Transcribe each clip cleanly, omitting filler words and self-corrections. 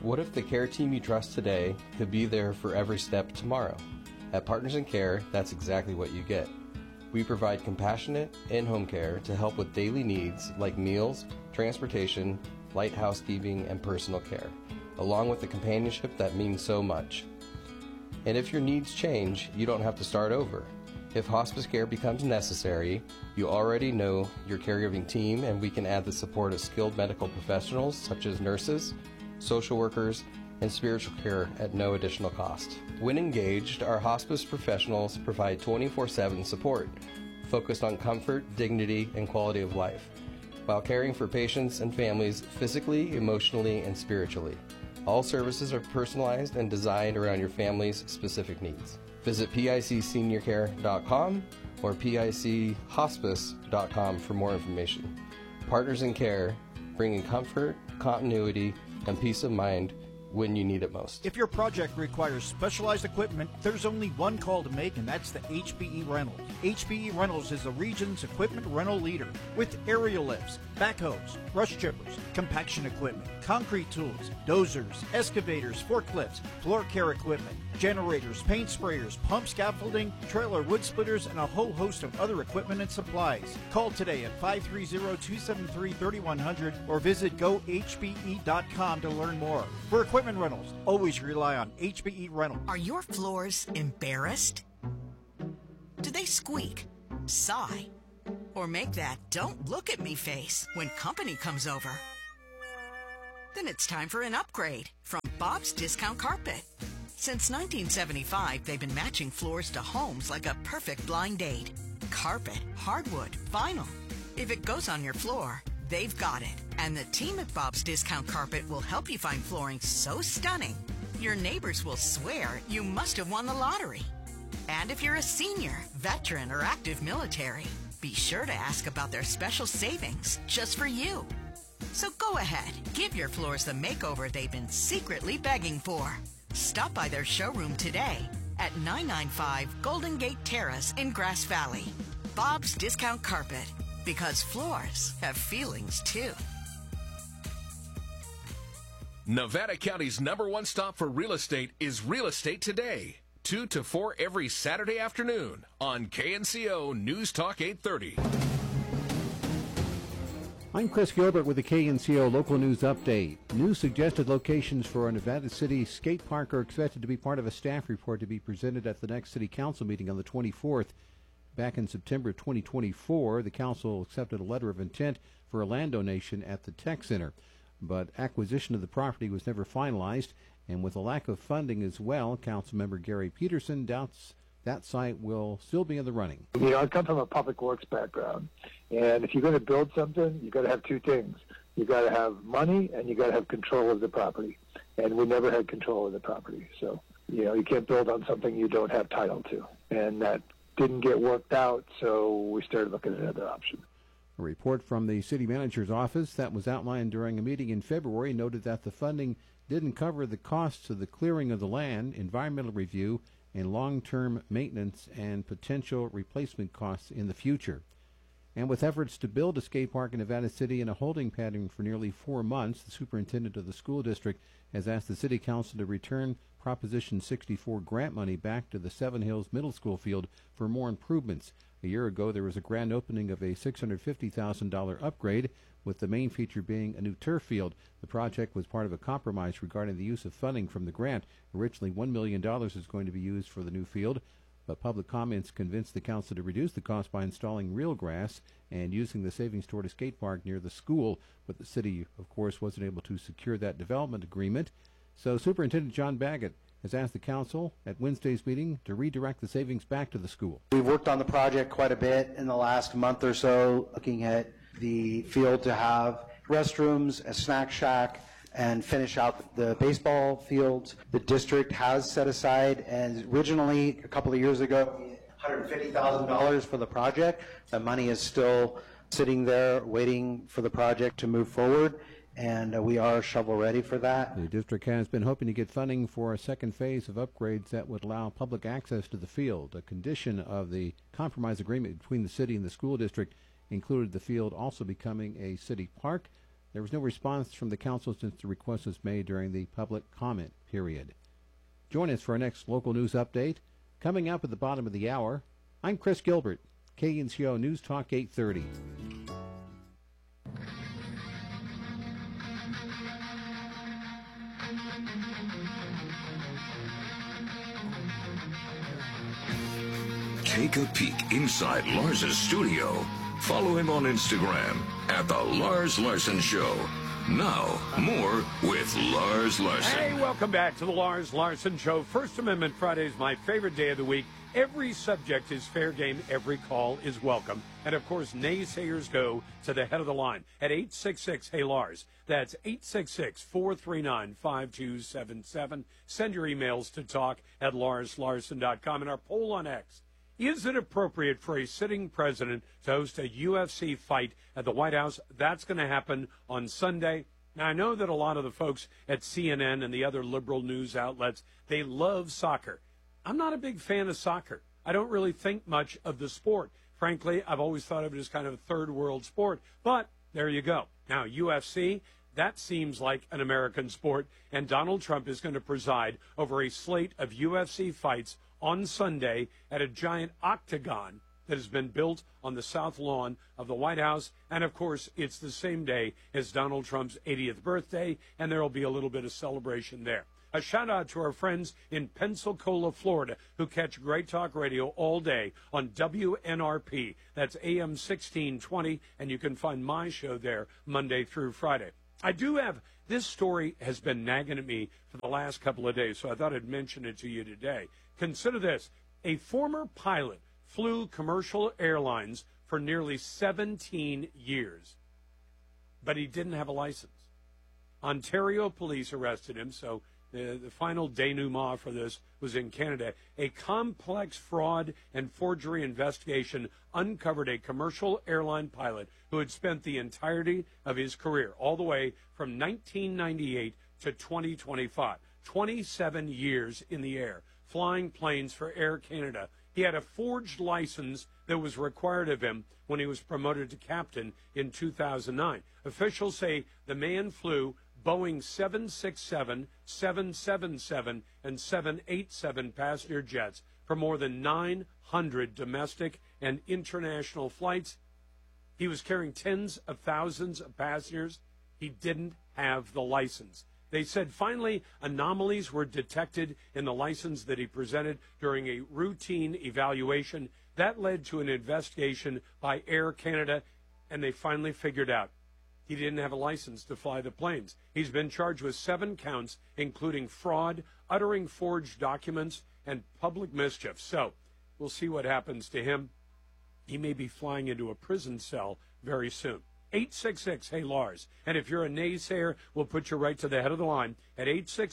What if the care team you trust today could be there for every step tomorrow? At Partners in Care, that's exactly what you get. We provide compassionate, in-home care to help with daily needs like meals, transportation, light housekeeping, and personal care, along with the companionship that means so much. And if your needs change, you don't have to start over. If hospice care becomes necessary, you already know your caregiving team, and we can add the support of skilled medical professionals such as nurses, social workers, and spiritual care at no additional cost. When engaged, our hospice professionals provide 24/7 support, focused on comfort, dignity, and quality of life, while caring for patients and families physically, emotionally, and spiritually. All services are personalized and designed around your family's specific needs. Visit picseniorcare.com or pichospice.com for more information. Partners in Care, bringing comfort, continuity, and peace of mind when you need it most. If your project requires specialized equipment, there's only one call to make, and that's the HPE Rentals. HPE Rentals is the region's equipment rental leader with aerial lifts, backhoes, brush chippers, compaction equipment, concrete tools, dozers, excavators, forklifts, floor care equipment, generators, paint sprayers, pump scaffolding, trailer wood splitters, and a whole host of other equipment and supplies. Call today at 530-273-3100 or visit gohpe.com to learn more. For equipment rentals, always rely on HPE Rentals. Are your floors embarrassed? Do they squeak, sigh, or make that "don't look at me" face when company comes over? Then it's time for an upgrade from Bob's Discount Carpet. Since 1975, they've been matching floors to homes like a perfect blind date. Carpet, hardwood, vinyl. If it goes on your floor, they've got it. And the team at Bob's Discount Carpet will help you find flooring so stunning, your neighbors will swear you must have won the lottery. And if you're a senior, veteran, or active military, be sure to ask about their special savings just for you. So go ahead, give your floors the makeover they've been secretly begging for. Stop by their showroom today at 995 Golden Gate Terrace in Grass Valley. Bob's Discount Carpet, because floors have feelings too. Nevada County's #1 stop for real estate is Real Estate Today, 2 to 4 every Saturday afternoon on KNCO News Talk 830. I'm Chris Gilbert with the KNCO Local News Update. New suggested locations for a Nevada City skate park are expected to be part of a staff report to be presented at the next City Council meeting on the 24th. Back in September 2024, the Council accepted a letter of intent for a land donation at the Tech Center, but acquisition of the property was never finalized, and with a lack of funding as well, Councilmember Gary Peterson doubts that site will still be in the running. You know, I come from a public works background, and if you're going to build something, you've got to have two things. You've got to have money, and you've got to have control of the property, and we never had control of the property. So, you know, you can't build on something you don't have title to, and that didn't get worked out, so we started looking at another option. A report from the city manager's office that was outlined during a meeting in February noted that the funding didn't cover the costs of the clearing of the land, environmental review, and long-term maintenance and potential replacement costs in the future. And with efforts to build a skate park in Nevada City in a holding pattern for nearly 4 months, the superintendent of the school district has asked the city council to return Proposition 64 grant money back to the Seven Hills Middle School field for more improvements. A year ago, there was a grand opening of a $650,000 upgrade, with the main feature being a new turf field. The project was part of a compromise regarding the use of funding from the grant. Originally, $1 million is going to be used for the new field, but public comments convinced the council to reduce the cost by installing real grass and using the savings toward a skate park near the school. But the city, of course, wasn't able to secure that development agreement. So Superintendent John Baggett has asked the council at Wednesday's meeting to redirect the savings back to the school. We've worked on the project quite a bit in the last month or so, looking at the field to have restrooms, a snack shack, and finish out the baseball fields. The district has set aside, and originally a couple of years ago, $150,000 for the project. The money is still sitting there waiting for the project to move forward, and we are shovel ready for that. The district has been hoping to get funding for a second phase of upgrades that would allow public access to the field. A condition of the compromise agreement between the city and the school district included the field also becoming a city park. There was no response from the council since the request was made during the public comment period. Join us for our next local news update. Coming up at the bottom of the hour, I'm Chris Gilbert, KNCO News Talk 830. Take a peek inside Lars's studio. Follow him on Instagram at The Lars Larson Show. Now, more with Lars Larson. Hey, welcome back to The Lars Larson Show. First Amendment Friday is my favorite day of the week. Every subject is fair game. Every call is welcome. And, of course, naysayers go to the head of the line at 866-HEY-LARS. That's 866-439-5277. Send your emails to talk@larslarson.com. And our poll on X. Is it appropriate for a sitting president to host a UFC fight at the White House? That's going to happen on Sunday. Now, I know that a lot of the folks at CNN and the other liberal news outlets, they love soccer. I'm not a big fan of soccer. I don't really think much of the sport. Frankly, I've always thought of it as kind of a third world sport. But there you go. Now, UFC, that seems like an American sport, and Donald Trump is going to preside over a slate of UFC fights on Sunday at a giant octagon that has been built on the south lawn of the White House. And, of course, it's the same day as Donald Trump's 80th birthday, and there will be a little bit of celebration there. A shout-out to our friends in Pensacola, Florida, who catch Great Talk Radio all day on WNRP. That's AM 1620, and you can find my show there Monday through Friday. I do have this story has been nagging at me for the last couple of days, so I thought I'd mention it to you today. Consider this. A former pilot flew commercial airlines for nearly 17 years, but he didn't have a license. Ontario police arrested him, so the final denouement for this was in Canada. A complex fraud and forgery investigation uncovered a commercial airline pilot who had spent the entirety of his career, all the way from 1998 to 2025, 27 years in the air, flying planes for Air Canada. He had a forged license that was required of him when he was promoted to captain in 2009. Officials say the man flew Boeing 767, 777, and 787 passenger jets for more than 900 domestic and international flights. He was carrying tens of thousands of passengers. He didn't have the license. They said finally anomalies were detected in the license that he presented during a routine evaluation. That led to an investigation by Air Canada, and they finally figured out he didn't have a license to fly the planes. He's been charged with 7 counts, including fraud, uttering forged documents, and public mischief. So we'll see what happens to him. He may be flying into a prison cell very soon. 866-HEY-LARS. And if you're a naysayer, we'll put you right to the head of the line at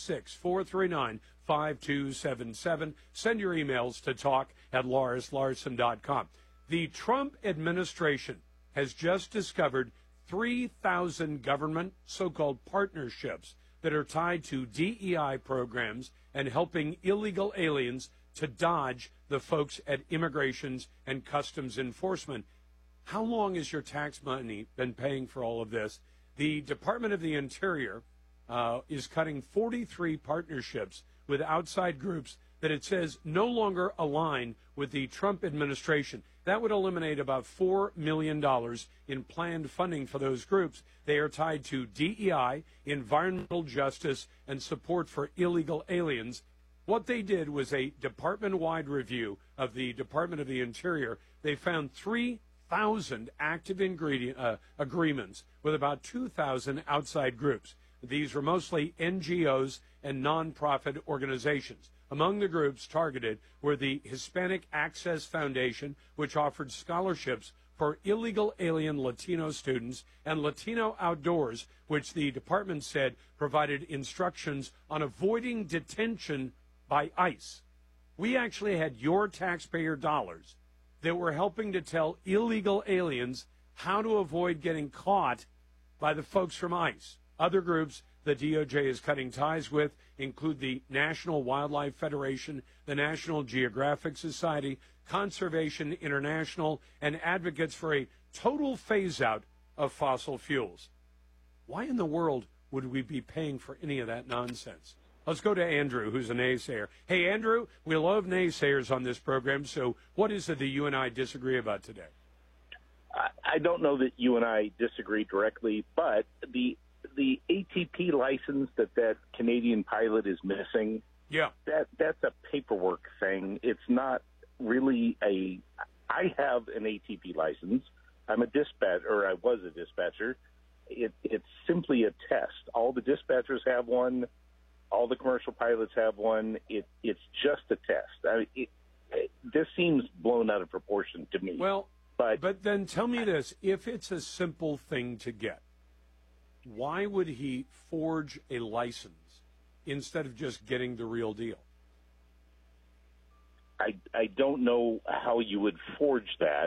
866-439-5277. Send your emails to talk@larslarson.com. The Trump administration has just discovered 3,000 government so-called partnerships that are tied to DEI programs and helping illegal aliens to dodge the folks at Immigrations and Customs Enforcement. How long has your tax money been paying for all of this? The Department of the Interior is cutting 43 partnerships with outside groups that it says no longer align with the Trump administration. That would eliminate about $4 million in planned funding for those groups. They are tied to DEI, environmental justice, and support for illegal aliens. What they did was a department-wide review of the Department of the Interior. They found 3,000 active agreements with about 2,000 outside groups. These were mostly NGOs and nonprofit organizations. Among the groups targeted were the Hispanic Access Foundation, which offered scholarships for illegal alien Latino students, and Latino Outdoors, which the department said provided instructions on avoiding detention by ICE. We actually had your taxpayer dollars that were helping to tell illegal aliens how to avoid getting caught by the folks from ICE. Other groups the DOJ is cutting ties with include the National Wildlife Federation, the National Geographic Society, Conservation International, and advocates for a total phase-out of fossil fuels. Why in the world would we be paying for any of that nonsense? Let's go to Andrew, who's a naysayer. Hey, Andrew, we love naysayers on this program, so what is it that you and I disagree about today? I don't know that you and I disagree directly, but the ATP license that Canadian pilot is missing, that's a paperwork thing. It's not really I have an ATP license. I'm a dispatcher, or I was a dispatcher. It's simply a test. All the dispatchers have one. All the commercial pilots have one. It's just a test. This seems blown out of proportion to me. Well, but then tell me this. If it's a simple thing to get, why would he forge a license instead of just getting the real deal? I don't know how you would forge that.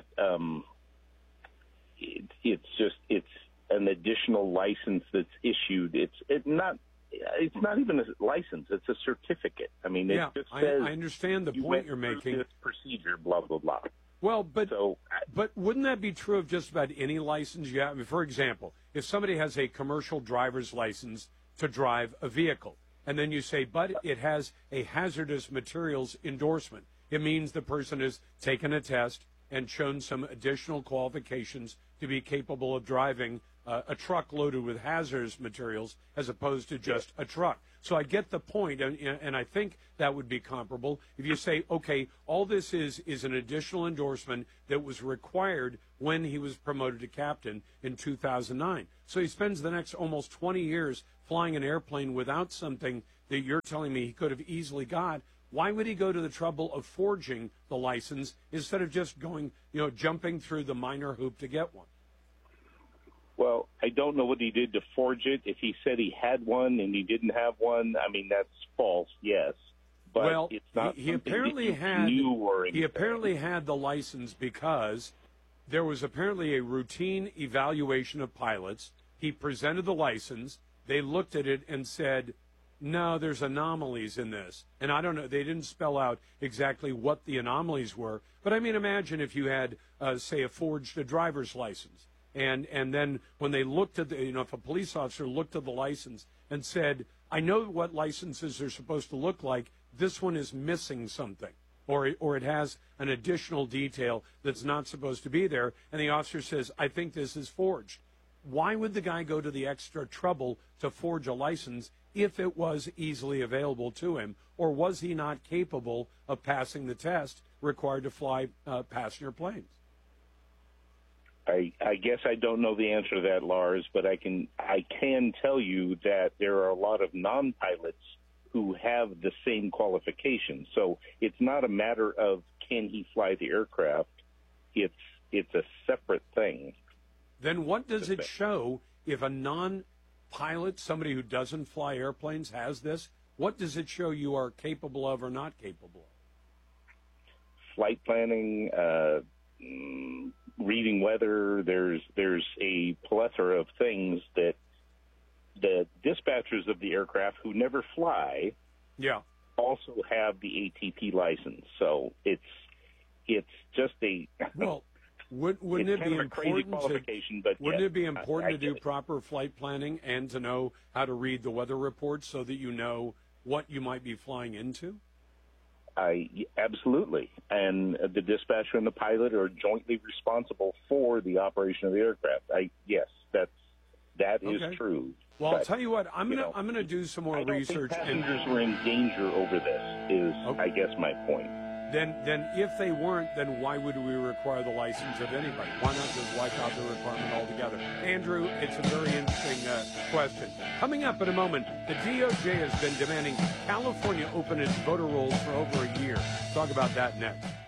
It's an additional license that's issued. It's not even a license. It's a certificate. I mean, it just says I understand the point you're making. This procedure, blah blah blah. Well, but wouldn't that be true of just about any license you have? I mean, for example, if somebody has a commercial driver's license to drive a vehicle, and then you say, but it has a hazardous materials endorsement, it means the person has taken a test and shown some additional qualifications to be capable of driving a truck loaded with hazardous materials as opposed to just a truck. So I get the point, and I think that would be comparable if you say, okay, all this is an additional endorsement that was required when he was promoted to captain in 2009. So he spends the next almost 20 years flying an airplane without something that you're telling me he could have easily got. Why would he go to the trouble of forging the license instead of just going, jumping through the minor hoop to get one? Well, I don't know what he did to forge it. If he said he had one and he didn't have one, I mean, that's false, yes. But it's not he apparently had new or anything. He apparently had the license because there was apparently a routine evaluation of pilots. He presented the license. They looked at it and said, no, there's anomalies in this. And I don't know, they didn't spell out exactly what the anomalies were. But I mean, imagine if you had, say, a forged driver's license. And then when they looked at if a police officer looked at the license and said, I know what licenses are supposed to look like, this one is missing something, or it has an additional detail that's not supposed to be there, and the officer says, I think this is forged. Why would the guy go to the extra trouble to forge a license if it was easily available to him, or was he not capable of passing the test required to fly passenger planes? I guess I don't know the answer to that, Lars, but I can tell you that there are a lot of non-pilots who have the same qualifications. So it's not a matter of can he fly the aircraft. It's a separate thing. Then what does it show if a non-pilot, somebody who doesn't fly airplanes, has this? What does it show you are capable of or not capable of? Flight planning, reading weather. There's a plethora of things that the dispatchers of the aircraft who never fly also have the ATP license. So it's just a wouldn't it be important wouldn't it be important to do proper flight planning and to know how to read the weather reports so that you know what you might be flying into? Absolutely. And the dispatcher and the pilot are jointly responsible for the operation of the aircraft. Yes, that is true. Well, I'll tell you what, I'm gonna do some more research. I don't think passengers were in danger over this, is I guess my point. Then if they weren't, then why would we require the license of anybody? Why not just wipe out the requirement altogether? Andrew, it's a very interesting question. Coming up in a moment, the DOJ has been demanding California open its voter rolls for over a year. Talk about that next.